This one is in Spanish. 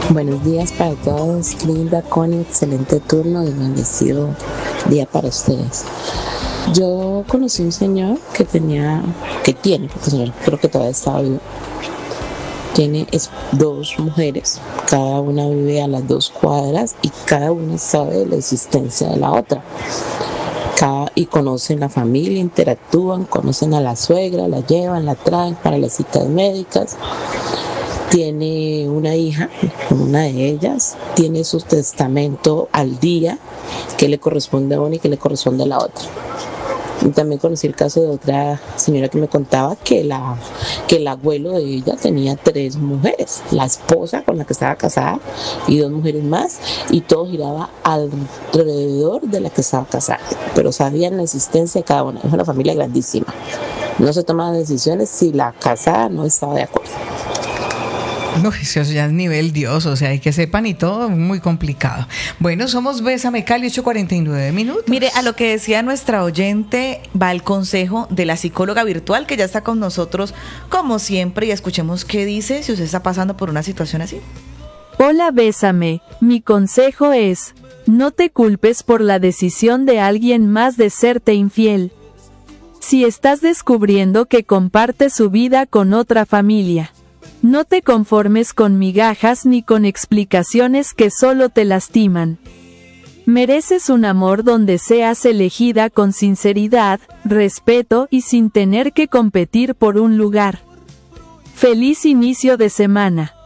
Buenos días para todos, Linda, Connie, excelente turno y bendecido día para ustedes. Yo conocí un señor que tiene, porque el señor creo que todavía está vivo, tiene dos mujeres, cada una vive a las 2 cuadras y cada una sabe de la existencia de la otra. Y conocen la familia, interactúan, conocen a la suegra, la llevan, la traen para las citas médicas. Tiene una hija con una de ellas, tiene su testamento al día, que le corresponde a una y que le corresponde a la otra. Y también conocí el caso de otra señora que me contaba que el abuelo de ella tenía 3 mujeres, la esposa con la que estaba casada y 2 mujeres más, y todo giraba alrededor de la que estaba casada, pero sabían la existencia de cada una. Es una familia grandísima. No se toman decisiones si la casada no estaba de acuerdo. No, eso ya es nivel Dios, o sea, hay que sepan y todo, muy complicado. Bueno, somos Bésame Cali, 8:49 minutos. Mire, a lo que decía nuestra oyente, va el consejo de la psicóloga virtual que ya está con nosotros, como siempre, y escuchemos qué dice si usted está pasando por una situación así. Hola, Bésame, mi consejo es, no te culpes por la decisión de alguien más de serte infiel. Si estás descubriendo que comparte su vida con otra familia, no te conformes con migajas ni con explicaciones que solo te lastiman. Mereces un amor donde seas elegida con sinceridad, respeto y sin tener que competir por un lugar. Feliz inicio de semana.